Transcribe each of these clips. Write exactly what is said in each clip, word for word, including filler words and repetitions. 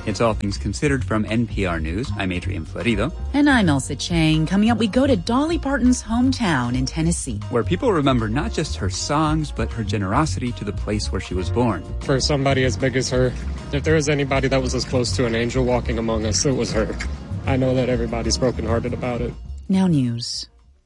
It's All Things Considered from N P R News. I'm Adrian Florido. And I'm Elsa Chang. Coming up, we go to Dolly Parton's hometown in Tennessee, where people remember not just her songs, but her generosity to the place where she was born. For somebody as big as her, if there was anybody that was as close to an angel walking among us, it was her. I know that everybody's brokenhearted about it. Now news.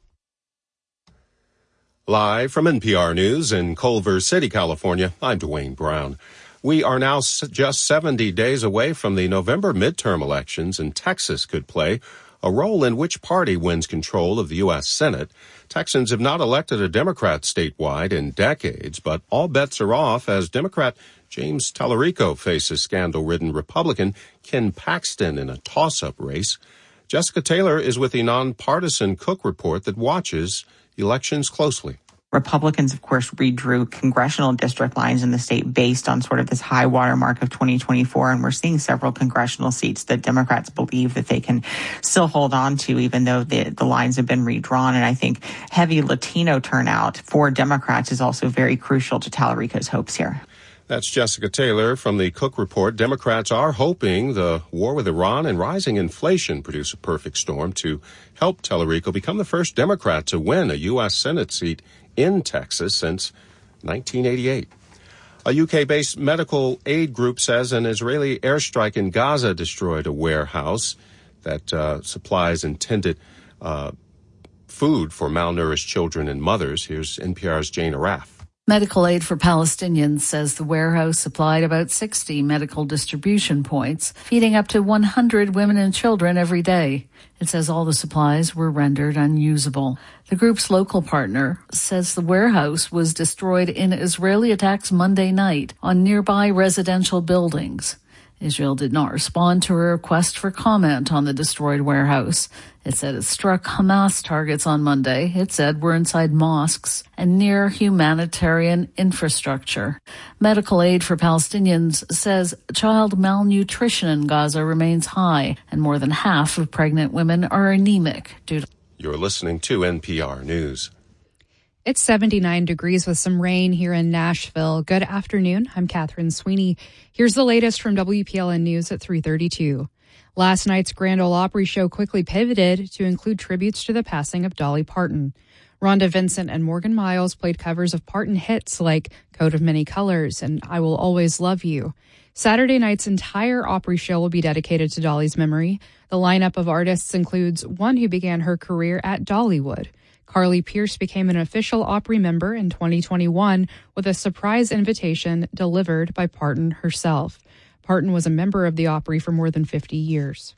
Live from N P R News in Culver City, California, I'm Dwayne Brown. We are now just seventy days away from the November midterm elections, and Texas could play a role in which party wins control of the U S Senate. Texans have not elected a Democrat statewide in decades, but all bets are off as Democrat James Tallarico faces scandal-ridden Republican Ken Paxton in a toss-up race. Jessica Taylor is with the nonpartisan Cook Report that watches elections closely. Republicans, of course, redrew congressional district lines in the state based on sort of this high water mark of twenty twenty-four. And we're seeing several congressional seats that Democrats believe that they can still hold on to, even though the, the lines have been redrawn. And I think heavy Latino turnout for Democrats is also very crucial to Tallarico's hopes here. That's Jessica Taylor from the Cook Report. Democrats are hoping the war with Iran and rising inflation produce a perfect storm to help Tallarico become the first Democrat to win a U S Senate seat in Texas since nineteen eighty-eight. A U K-based medical aid group says an Israeli airstrike in Gaza destroyed a warehouse that uh, supplies intended uh, food for malnourished children and mothers. Here's N P R's Jane Araf. Medical Aid for Palestinians says the warehouse supplied about sixty medical distribution points, feeding up to one hundred women and children every day. It says all the supplies were rendered unusable. The group's local partner says the warehouse was destroyed in Israeli attacks Monday night on nearby residential buildings. Israel did not respond to a request for comment on the destroyed warehouse. It said it struck Hamas targets on Monday. It said were inside mosques and near humanitarian infrastructure. Medical Aid for Palestinians says child malnutrition in Gaza remains high, and more than half of pregnant women are anemic due to... You're listening to N P R News. It's seventy-nine degrees with some rain here in Nashville. Good afternoon. I'm Catherine Sweeney. Here's the latest from W P L N News at three thirty-two. Last night's Grand Ole Opry show quickly pivoted to include tributes to the passing of Dolly Parton. Rhonda Vincent and Morgan Miles played covers of Parton hits like Coat of Many Colors and I Will Always Love You. Saturday night's entire Opry show will be dedicated to Dolly's memory. The lineup of artists includes one who began her career at Dollywood. Carly Pierce became an official Opry member in twenty twenty-one with a surprise invitation delivered by Parton herself. Parton was a member of the Opry for more than fifty years.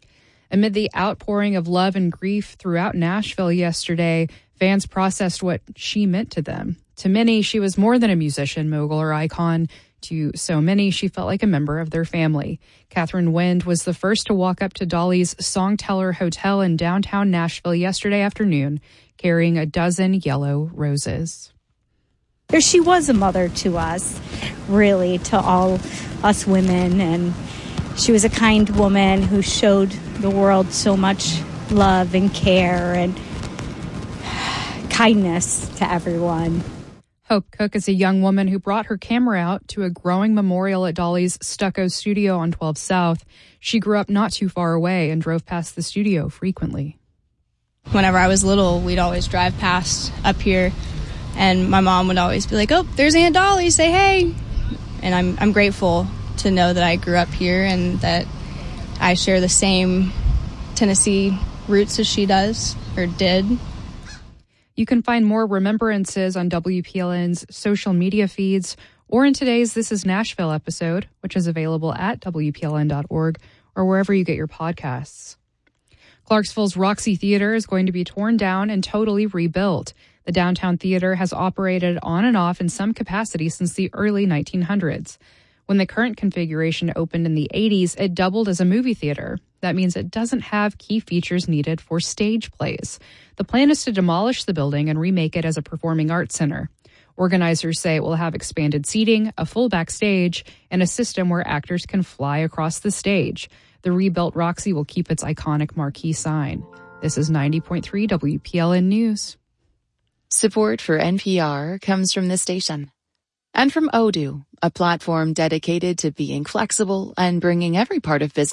Amid the outpouring of love and grief throughout Nashville yesterday, fans processed what she meant to them. To many, she was more than a musician, mogul, or icon. To so many, she felt like a member of their family. Catherine Wind was the first to walk up to Dolly's Songteller Hotel in downtown Nashville yesterday afternoon, carrying a dozen yellow roses. She was a mother to us, really, to all us women, and she was a kind woman who showed the world so much love and care and kindness to everyone. Hope Cook is a young woman who brought her camera out to a growing memorial at Dolly's Stucco studio on twelve South. She grew up not too far away and drove past the studio frequently. Whenever I was little, we'd always drive past up here, and my mom would always be like, "Oh, there's Aunt Dolly, say hey." And I'm I'm grateful to know that I grew up here and that I share the same Tennessee roots as she does, or did. You can find more remembrances on W P L N's social media feeds or in today's This Is Nashville episode, which is available at W P L N dot org or wherever you get your podcasts. Clarksville's Roxy Theater is going to be torn down and totally rebuilt. The downtown theater has operated on and off in some capacity since the early nineteen hundreds. When the current configuration opened in the eighties, it doubled as a movie theater. That means it doesn't have key features needed for stage plays. The plan is to demolish the building and remake it as a performing arts center. Organizers say it will have expanded seating, a full backstage, and a system where actors can fly across the stage. The rebuilt Roxy will keep its iconic marquee sign. This is ninety point three W P L N News. Support for N P R comes from this station. And from Odoo, a platform dedicated to being flexible and bringing every part of business